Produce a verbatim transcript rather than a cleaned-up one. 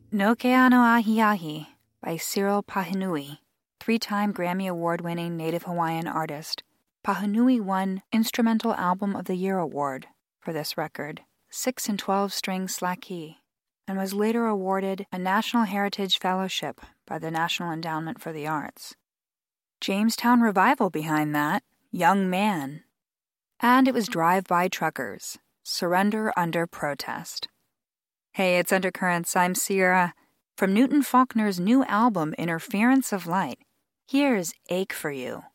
No Ke Ano Ahi Ahi by Cyril Pahinui, three-time Grammy Award-winning Native Hawaiian artist. Pahinui won Instrumental Album of the Year award for this record, six and twelve-string slaki, and was later awarded a National Heritage Fellowship by the National Endowment for the Arts. Jamestown Revival behind that, Young Man. And it was Drive-By Truckers, Surrender Under Protest. Hey, it's Undercurrents, I'm Sierra. From Newton Faulkner's new album, Interference of Light, here's Ache for You.